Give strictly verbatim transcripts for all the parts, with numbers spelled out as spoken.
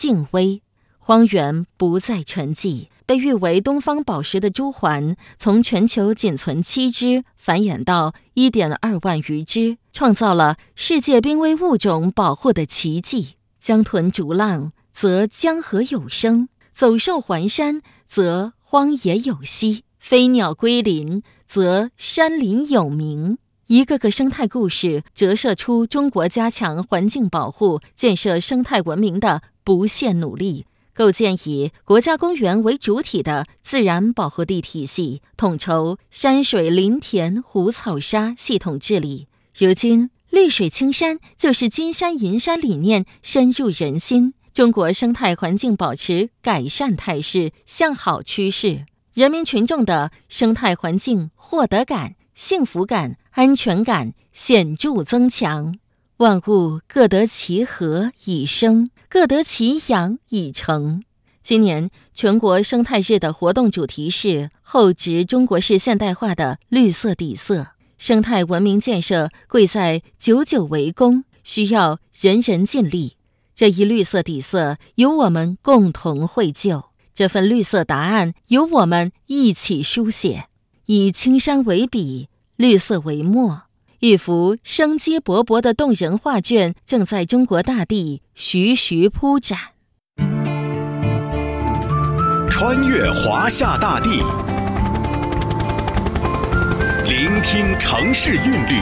静微。荒原不再沉寂，被誉为东方宝石的朱鹮，从全球仅存七只繁衍到 一点二万余只，创造了世界濒危物种保护的奇迹。江豚逐浪，则江河有声；走兽环山，则荒野有息；飞鸟归林，则山林有名。一个个生态故事折射出中国加强环境保护、建设生态文明的不懈努力，构建以国家公园为主体的自然保护地体系，统筹山水林田湖草沙系统治理。如今，绿水青山就是金山银山理念深入人心，中国生态环境保持改善态势向好趋势，人民群众的生态环境获得感、幸福感、安全感显著增强。万物各得其和以生，各得其养以成。今年全国生态日的活动主题是厚植中国式现代化的绿色底色。生态文明建设贵在久久为功，需要人人尽力。这一绿色底色由我们共同绘就，这份绿色答案由我们一起书写。以青山为笔，绿色为墨，一幅生机勃勃的动人画卷正在中国大地徐徐铺展。 穿越华夏大地，聆听城市韵律，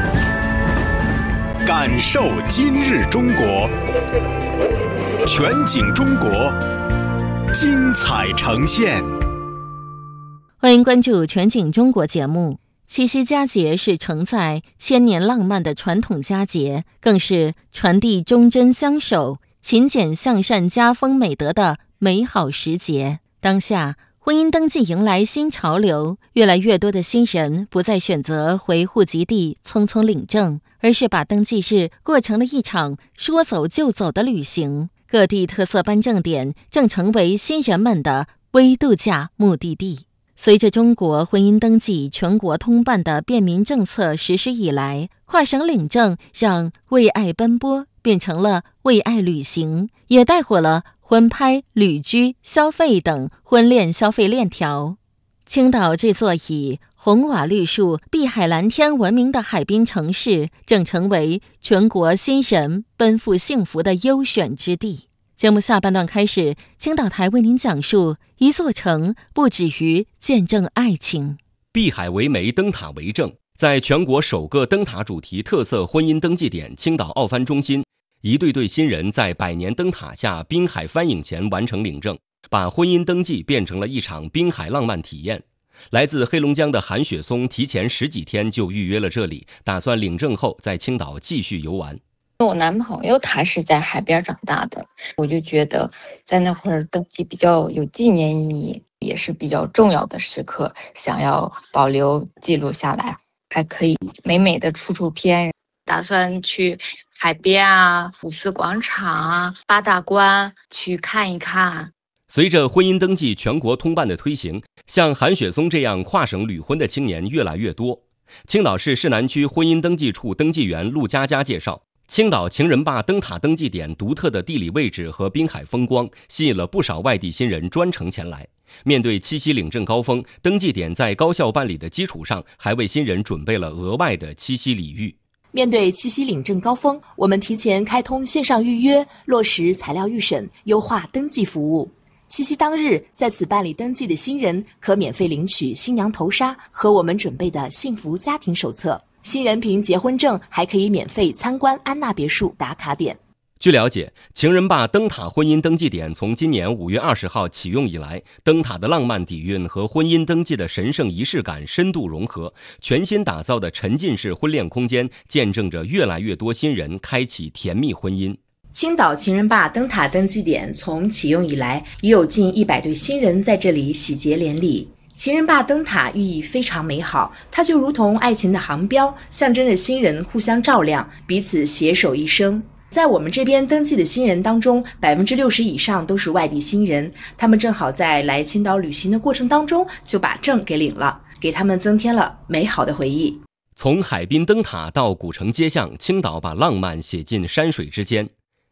感受今日中国。全景中国，精彩呈现。 欢迎关注全景中国节目。七夕佳节是承载千年浪漫的传统佳节，更是传递忠贞相守、勤俭向善家风美德的美好时节。当下婚姻登记迎来新潮流，越来越多的新人不再选择回户籍地匆匆领证，而是把登记日过成了一场说走就走的旅行。各地特色颁证点正成为新人们的微度假目的地。随着中国婚姻登记全国通办的便民政策实施以来，跨省领证让为爱奔波变成了为爱旅行，也带火了婚拍、旅居、消费等婚恋消费链条。青岛这座以红瓦绿树、碧海蓝天闻名的海滨城市，正成为全国新人奔赴幸福的优选之地。节目下半段开始，青岛台为您讲述一座城不止于见证爱情。 碧海为媒，灯塔为证。在全国首个灯塔主题特色婚姻登记点青岛奥帆中心，一对对新人在百年灯塔下滨海帆影前完成领证，把婚姻登记变成了一场滨海浪漫体验。来自黑龙江的韩雪松提前十几天就预约了这里，打算领证后在青岛继续游玩。 我男朋友他是在海边长大的，我就觉得在那会儿登记比较有纪念意义，也是比较重要的时刻，想要保留记录下来，还可以美美的出出片。打算去海边啊、五四广场啊、八大关去看一看。 随着婚姻登记全国通办的推行，像韩雪松这样跨省旅婚的青年越来越多。青岛市市南区婚姻登记处登记员陆佳佳介绍，青岛情人坝灯塔登记点独特的地理位置和滨海风光，吸引了不少外地新人专程前来。面对七夕领证高峰，登记点在高效办理的基础上，还为新人准备了额外的七夕礼遇。 面对七夕领证高峰，我们提前开通线上预约，落实材料预审，优化登记服务。七夕当日在此办理登记的新人可免费领取新娘头纱和我们准备的幸福家庭手册。新人凭结婚证还可以免费参观安娜别墅打卡点。 据了解，情人坝灯塔婚姻登记点从今年五月二十号启用以来，灯塔的浪漫底蕴和婚姻登记的神圣仪式感深度融合，全新打造的沉浸式婚恋空间，见证着越来越多新人开启甜蜜婚姻。 青岛情人坝灯塔登记点从启用以来，已有近一百对新人在这里喜结连理。情人坝灯塔寓意非常美好，它就如同爱情的航标，象征着新人互相照亮，彼此携手一生。在我们这边登记的新人当中，百分之六十以上都是外地新人，他们正好在来青岛旅行的过程当中就把证给领了，给他们增添了美好的回忆。 从海滨灯塔到古城街巷，青岛把浪漫写进山水之间。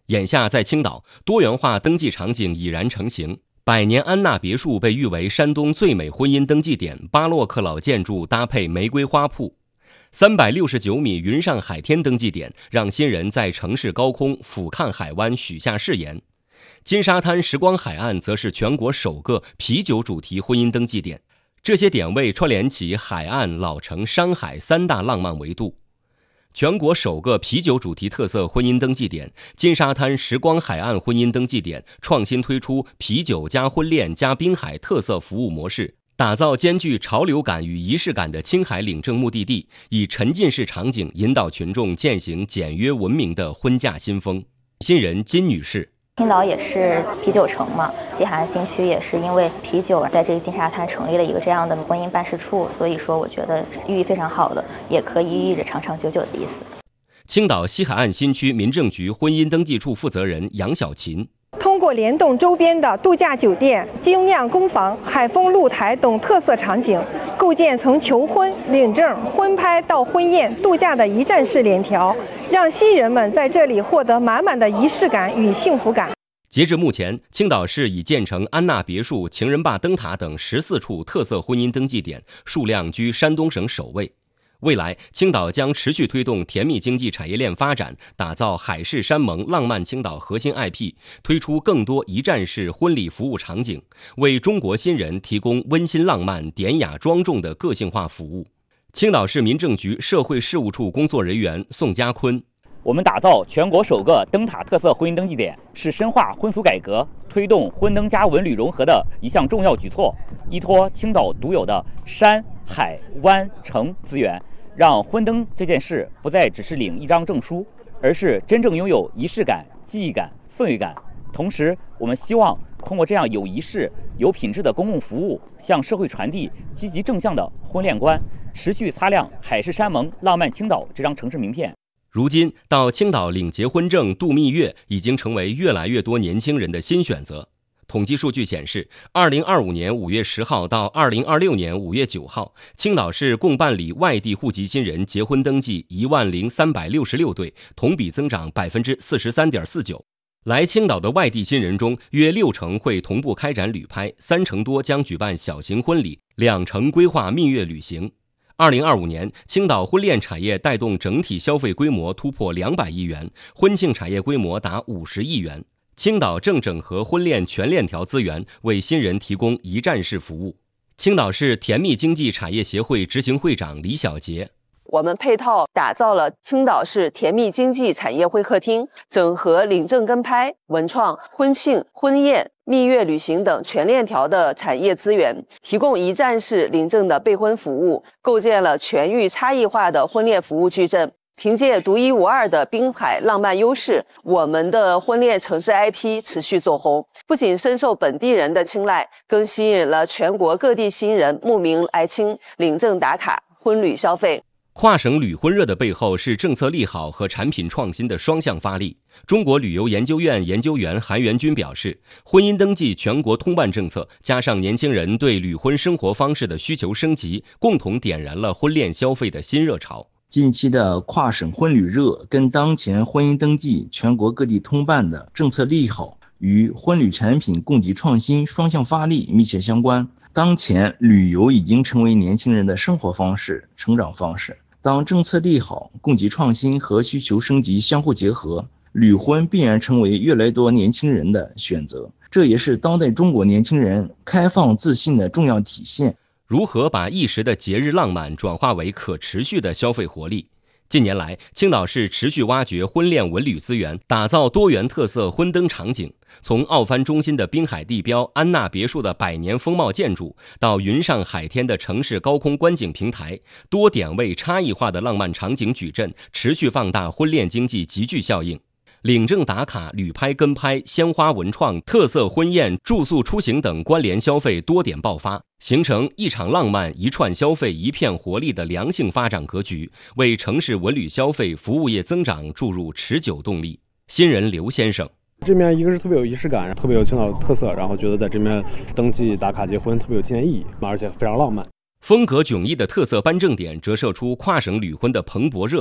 眼下在青岛，多元化登记场景已然成型。百年安娜别墅被誉为山东最美婚姻登记点，巴洛克老建筑搭配玫瑰花铺。三百六十九米云上海天登记点，让新人在城市高空俯瞰海湾，许下誓言。金沙滩时光海岸则是全国首个啤酒主题婚姻登记点。这些点位串联起海岸、老城、山海三大浪漫维度。全国首个啤酒主题特色婚姻登记点金沙滩时光海岸婚姻登记点创新推出啤酒加婚恋加滨海特色服务模式，打造兼具潮流感与仪式感的青海领证目的地，以沉浸式场景引导群众践行简约文明的婚嫁新风。新人金女士， 青岛也是啤酒城嘛，西海岸新区也是因为啤酒在这个金沙滩成立了一个这样的婚姻办事处，所以说我觉得寓意非常好的，也可以寓意着长长久久的意思。 青岛西海岸新区民政局婚姻登记处负责人杨小琴， 通过联动周边的度假酒店、精酿工坊、海风露台等特色场景，构建从求婚、领证、婚拍到婚宴、度假的一站式联调，让新人们在这里获得满满的仪式感与幸福感。 截至目前，青岛市已建成安娜别墅、情人坝灯塔等十四处特色婚姻登记点，数量居山东省首位。未来，青岛将持续推动甜蜜经济产业链发展，打造海誓山盟浪漫青岛核心 I P， 推出更多一站式婚礼服务场景，为中国新人提供温馨浪漫、典雅庄重的个性化服务。青岛市民政局社会事务处工作人员宋家坤， 我们打造全国首个灯塔特色婚姻登记点，是深化婚俗改革、推动婚灯加文旅融合的一项重要举措。依托青岛独有的山海湾城资源，让婚灯这件事不再只是领一张证书，而是真正拥有仪式感、记忆感、氛围感。同时，我们希望通过这样有仪式、有品质的公共服务，向社会传递积极正向的婚恋观，持续擦亮海誓山盟、浪漫青岛这张城市名片。 如今，到青岛领结婚证、度蜜月已经成为越来越多年轻人的新选择。统计数据显示，二零二五年五月十号到二零二六年五月九号，青岛市共办理外地户籍新人结婚登记一万零三百六十六对，同比增长百分之四十三点四九。来青岛的外地新人中，约六成会同步开展旅拍，三成多将举办小型婚礼，两成规划蜜月旅行。二零二五年，青岛婚恋产业带动整体消费规模突破两百亿元，婚庆产业规模达五十亿元。青岛正整合婚恋全链条资源，为新人提供一站式服务。青岛市甜蜜经济产业协会执行会长李小杰， 我们配套打造了青岛市甜蜜经济产业会客厅，整合领证跟拍、文创、婚庆、婚宴、蜜月旅行等全链条的产业资源，提供一站式领证的备婚服务，构建了全域差异化的婚恋服务矩阵。凭借独一无二的滨海浪漫优势，我们的婚恋城市 I P 持续走红，不仅深受本地人的青睐，更吸引了全国各地新人慕名来青领证打卡、婚旅消费。 跨省旅婚热的背后是政策利好和产品创新的双向发力。中国旅游研究院研究员韩元军表示，婚姻登记全国通办政策加上年轻人对旅婚生活方式的需求升级，共同点燃了婚恋消费的新热潮。 近期的跨省婚旅热跟当前婚姻登记全国各地通办的政策利好与婚旅产品供给创新双向发力密切相关。当前旅游已经成为年轻人的生活方式、成长方式。当政策利好、供给创新和需求升级相互结合，旅婚必然成为越来越多年轻人的选择，这也是当代中国年轻人开放自信的重要体现。 如何把一时的节日浪漫转化为可持续的消费活力？近年来，青岛市持续挖掘婚恋文旅资源，打造多元特色婚灯场景。从奥帆中心的滨海地标安娜别墅的百年风貌建筑，到云上海天的城市高空观景平台，多点位差异化的浪漫场景矩阵，持续放大婚恋经济集聚效应。领证打卡、旅拍跟拍、鲜花文创、特色婚宴、住宿出行等关联消费多点爆发，形成一场浪漫、一串消费、一片活力的良性发展格局，为城市文旅消费服务业增长注入持久动力。新人刘先生， 这面一个是特别有仪式感，特别有青岛特色，然后觉得在这边登记打卡结婚特别有纪念意义，而且非常浪漫。 风格迥异的特色颁证点折射出跨省旅婚的蓬勃热度。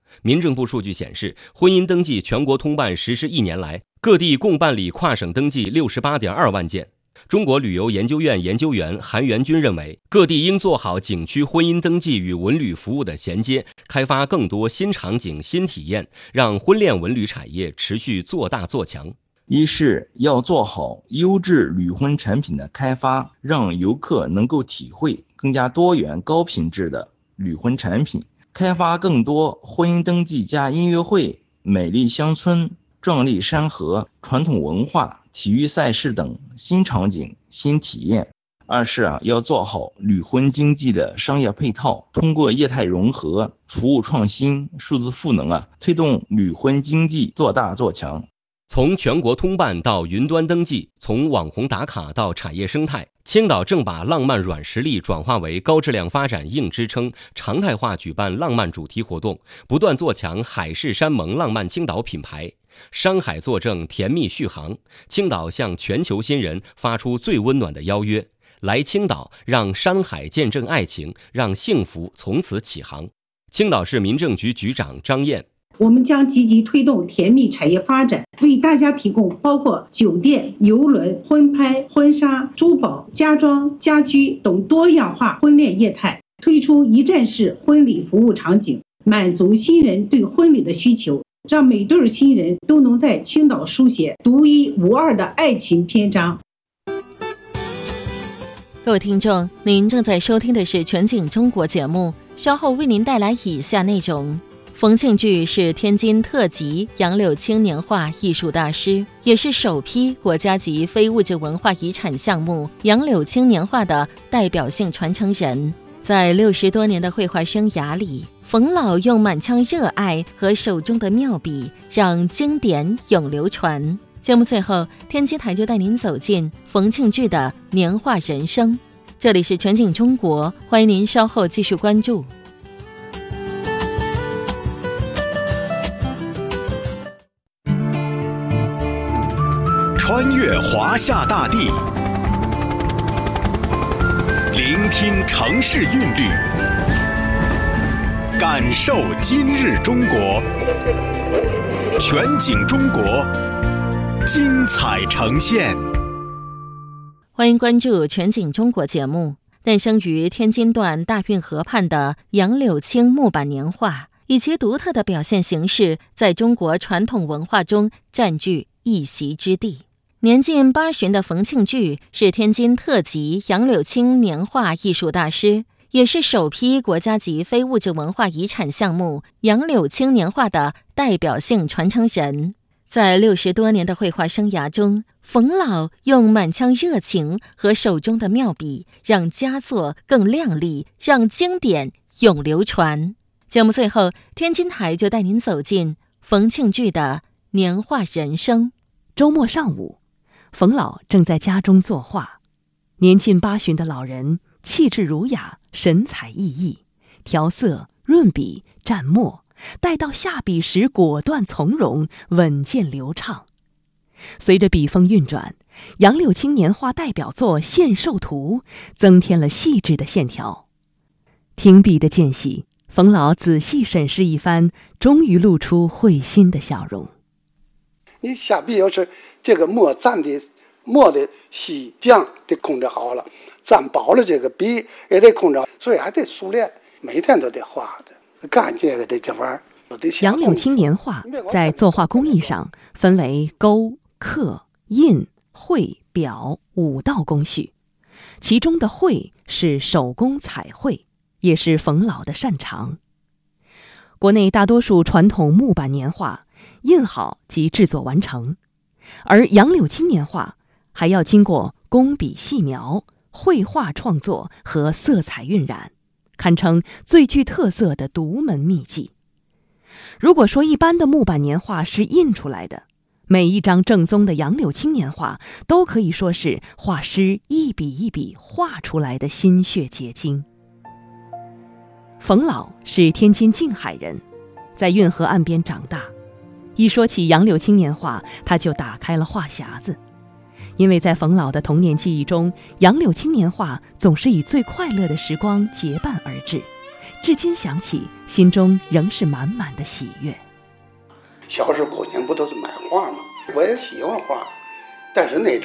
民政部数据显示，婚姻登记全国通办实施一年来，各地共办理跨省登记 六十八点二万件。中国旅游研究院研究员韩元军认为，各地应做好景区婚姻登记与文旅服务的衔接，开发更多新场景、新体验，让婚恋文旅产业持续做大做强。 一是要做好优质旅婚产品的开发，让游客能够体会更加多元高品质的旅婚产品，开发更多婚姻登记加音乐会、美丽乡村、壮丽山河、传统文化、体育赛事等新场景、新体验。二是啊，要做好旅婚经济的商业配套，通过业态融合、服务创新、数字赋能啊，推动旅婚经济做大做强。 从全国通办到云端登记，从网红打卡到产业生态，青岛正把浪漫软实力转化为高质量发展硬支撑，常态化举办浪漫主题活动，不断做强海誓山盟浪漫青岛品牌。山海作证，甜蜜续航。青岛向全球新人发出最温暖的邀约：来青岛，让山海见证爱情，让幸福从此起航。青岛市民政局局长张燕。 我们将积极推动甜蜜产业发展，为大家提供包括酒店、邮轮、婚拍、婚纱、珠宝、家装、家居等多样化婚恋业态，推出一站式婚礼服务场景，满足新人对婚礼的需求，让每对新人都能在青岛书写独一无二的爱情篇章。 各位听众，您正在收听的是全景中国节目，稍后为您带来以下内容。冯庆聚是天津特级杨柳青年画艺术大师，也是首批国家级非物质文化遗产项目杨柳青年画的代表性传承人。在六十多年的绘画生涯里，冯老用满腔热爱和手中的妙笔，让经典永流传。节目最后，天津台就带您走进冯庆聚的年画人生。这里是全景中国，欢迎您稍后继续关注。 穿越华夏大地，聆听城市韵律，感受今日中国。全景中国，精彩呈现。 欢迎关注全景中国节目。诞生于天津段大运河畔的杨柳青木板年画，以其独特的表现形式，在中国传统文化中占据一席之地。年近八旬的冯庆聚是天津特级杨柳青年画艺术大师，也是首批国家级非物质文化遗产项目杨柳青年画的代表性传承人。在六十多年的绘画生涯中，冯老用满腔热情和手中的妙笔，让佳作更亮丽，让经典永流传。节目最后，天津台就带您走进冯庆聚的年画人生。 周末上午，冯老正在家中作画，年近八旬的老人气质儒雅，神采奕奕，调色、润笔、蘸墨，待到下笔时果断从容，稳健流畅。随着笔锋运转，杨柳青年画代表作《献寿图》增添了细致的线条。停笔的间隙，冯老仔细审视一番，终于露出会心的笑容。 你下笔要是这个墨蘸的墨的细酱得控制好了，蘸饱了这个笔也得控制，所以还得熟练，每天都得画的，干这个的这玩意儿。 杨柳青年画在作画工艺上分为勾、刻、印、绘、裱五道工序，其中的绘是手工彩绘，也是冯老的擅长。国内大多数传统木板年画印好即制作完成，而杨柳青年画还要经过工笔细描、绘画创作和色彩晕染，堪称最具特色的独门秘技。如果说一般的木板年画是印出来的，每一张正宗的杨柳青年画都可以说是画师一笔一笔画出来的心血结晶。冯老是天津静海人，在运河岸边长大。一说起杨柳青年画，他就打开了话匣子。因为在冯老的童年记忆中，杨柳青年画总是以最快乐的时光结伴而至， 至今想起，心中仍是满满的喜悦。 小时候过年不都是买画吗？我也喜欢画，但是那阵